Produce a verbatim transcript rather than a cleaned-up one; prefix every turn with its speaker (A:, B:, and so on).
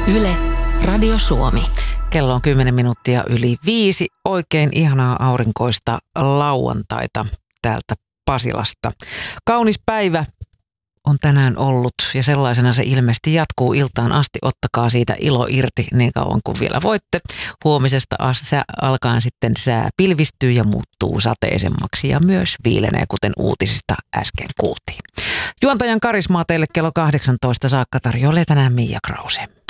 A: Yle, Radio Suomi.
B: Kello on kymmenen minuuttia yli viisi. Oikein ihanaa aurinkoista lauantaita täältä Pasilasta. Kaunis päivä on tänään ollut ja sellaisena se ilmeisesti jatkuu iltaan asti. Ottakaa siitä ilo irti niin kauan kuin vielä voitte. Huomisesta sä alkaen sitten sää pilvistyy ja muuttuu sateisemmaksi ja myös viilenee, kuten uutisista äsken kuultiin. Juontajan karismaa teille kello kahdeksantoista saakka tarjoilee tänään Mia Krause.